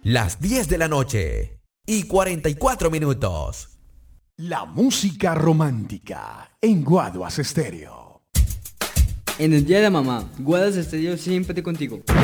las 10 de la noche y 44 minutos. La música romántica en Guaduas Estéreo. En el día de mamá, Guaduas Estéreo siempre contigo.